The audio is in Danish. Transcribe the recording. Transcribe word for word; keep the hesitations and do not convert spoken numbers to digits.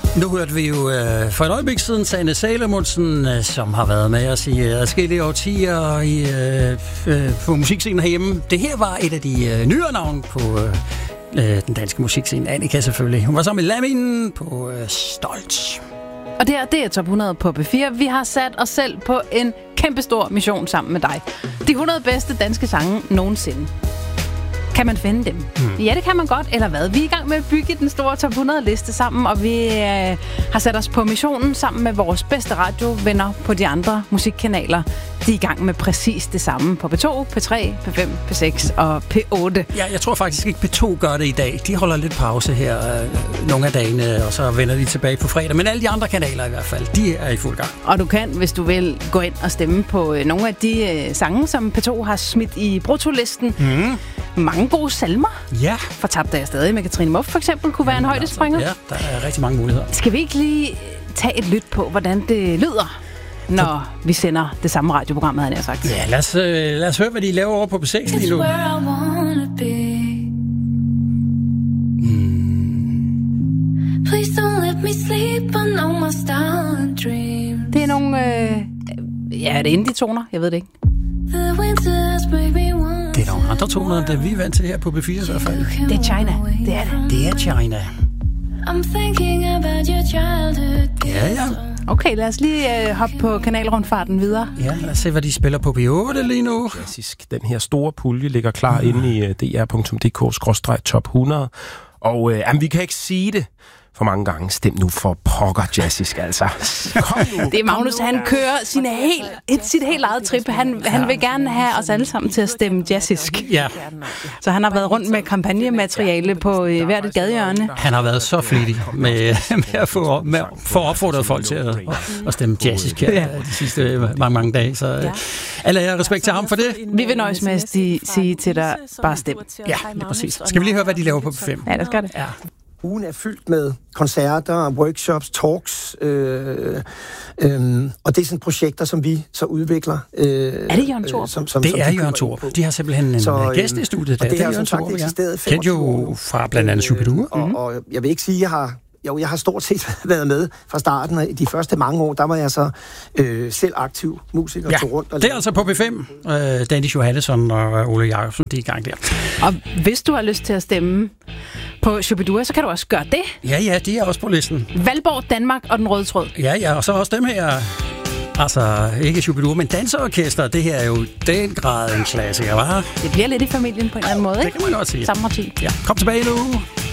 Nu hørte vi jo øh, for et øjeblik siden Sanne Salomonsen, øh, som har været med os i adskillige årtier i, øh, øh, på musikscenen herhjemme. Det her var et af de øh, nyere navne på øh, den danske musikscene. Annika selvfølgelig. Hun var sammen med Lamin på øh, Stolt. Og det her, det er Top hundrede på P fire. Vi har sat os selv på en kæmpestor mission sammen med dig. De hundrede bedste danske sange nogensinde. Kan man finde dem? Hmm. Ja, det kan man godt, eller hvad? Vi er i gang med at bygge den store Top hundrede-liste sammen, og vi øh, har sat os på missionen sammen med vores bedste radiovenner på de andre musikkanaler. De er i gang med præcis det samme på P to, P tre, P fem, P seks og P otte. Ja, jeg tror faktisk ikke, P to gør det i dag. De holder lidt pause her øh, nogle af dagene, og så vender de tilbage på fredag. Men alle de andre kanaler i hvert fald, de er i fuld gang. Og du kan, hvis du vil, gå ind og stemme på øh, nogle af de øh, sange, som P to har smidt i bruttolisten. Mm. Mange gode salmer. Ja. Fortabte jeg stadig med Katrine Muff, for eksempel, kunne være en højdespringer. Ja, der er rigtig mange muligheder. Skal vi ikke lige tage et lyt på, hvordan det lyder, når vi sender det samme radioprogram, havde jeg sagt? Ja, lad os, øh, lad os høre, hvad de laver over på P seks lige nu. Mm. Please don't let me sleep, I know my style and dreams. Det er nogle, øh, ja, er det indie-toner? Jeg ved det ikke. Det er nogle andre toner, der vi er vant til her på P fire i hvert fald. Det er China, det er det. Det er China. Ja, ja. Okay, lad os lige øh, hoppe på kanalrundfarten videre. Ja, lad os se, hvad de spiller på P otte lige nu. Klassisk. Den her store pulje ligger klar mm. inde i uh, d r punktum d k skråstreg top hundrede. Og øh, jamen, vi kan ikke sige det for mange gange. Stem nu for pokker jazzistisk, altså. Kom nu. Det er Magnus, han kører sine helt, et, sit helt eget trip. Han, han vil gerne have os alle sammen til at stemme jazzistisk. Ja. Så han har været rundt med kampagnemateriale på øh, hvert et gadehjørne. Han har været så flittig med, med at få, med, få opfordret folk til at, at stemme jazzistisk her ja. de sidste mange, mange dage. Så ja. alle har respekt til ham for det. Vi vil nøjes med at sige til dig, bare stem. Ja, lige præcis. Skal vi lige høre, hvad de laver på P fem? Ja, det skal det. Ja. Ugen er fyldt med koncerter, workshops, talks, øh, øh, og det er sådan projekter, som vi så udvikler. Øh, er det Jørgen Thorup? Som, som, det som er de Jørgen Thorup. De har simpelthen en så, gæst i studiet. Og det, det er som sagt eksisteret Kendt jo fra blandt andet Shubidua. Og, mm-hmm. og jeg vil ikke sige, at jeg har... Jo, jeg har stort set været med fra starten, og de første mange år, der var jeg så øh, selv aktiv musiker. Ja, tog rundt og det er altså på P fem. Øh, Dennis Johannesson og Ole Jacobsen, de er i gang der. Og hvis du har lyst til at stemme på Shubidua, så kan du også gøre det. Ja, ja, de er også på listen. Valborg, Danmark og Den Røde Tråd. Ja, ja, og så også dem her. Altså, ikke Shubidua, men danseorkester. Det her er jo den grad en klassiker, hva'? Det bliver lidt i familien på en eller anden måde, ikke? Det kan man godt sige. Samme parti. Ja, kom tilbage nu.